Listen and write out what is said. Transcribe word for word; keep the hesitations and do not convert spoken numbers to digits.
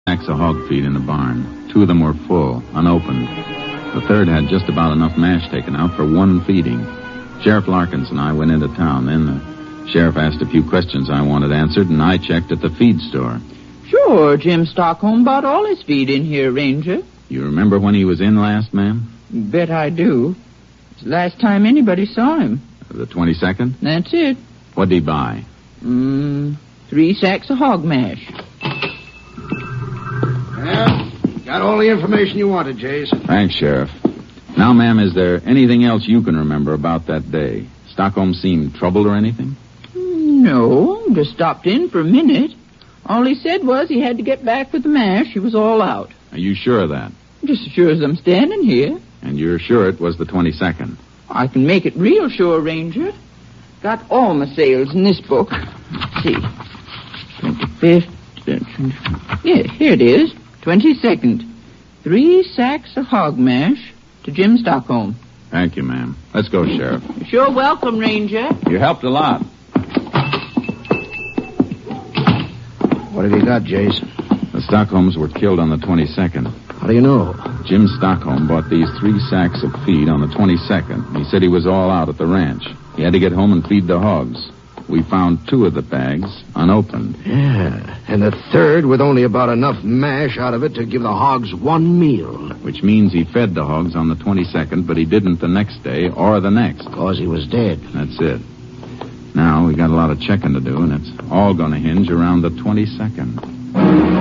Sacks of hog feed in the barn. Two of them were full, unopened. The third had just about enough mash taken out for one feeding. Sheriff Larkins and I went into town. Then the sheriff asked a few questions I wanted answered, and I checked at the feed store. Sure, Jim Stockholm bought all his feed in here, Ranger. You remember when he was in last, ma'am? Bet I do. It's the last time anybody saw him. The twenty-second? That's it. What'd he buy? Mm, three sacks of hog mash. Well, got all the information you wanted, Jays. Thanks, Sheriff. Now, ma'am, is there anything else you can remember about that day? Stockholm seemed troubled or anything? No, just stopped in for a minute. All he said was he had to get back with the mash. He was all out. Are you sure of that? Just as sure as I'm standing here. And you're sure it was the twenty-second? I can make it real sure, Ranger. Got all my sales in this book. Let's see. twenty-fifth. Yeah, here it is. twenty-second. Three sacks of hog mash to Jim Stockholm. Thank you, ma'am. Let's go, Sheriff. You're sure welcome, Ranger. You helped a lot. What have you got, Jays? The Stockholms were killed on the twenty-second. How do you know? Jim Stockholm bought these three sacks of feed on the twenty-second. He said he was all out at the ranch. He had to get home and feed the hogs. We found two of the bags unopened. Yeah, and the third with only about enough mash out of it to give the hogs one meal. Which means he fed the hogs on the twenty-second, but he didn't the next day or the next. Because he was dead. That's it. Now we got a lot of checking to do, and it's all going to hinge around the twenty-second.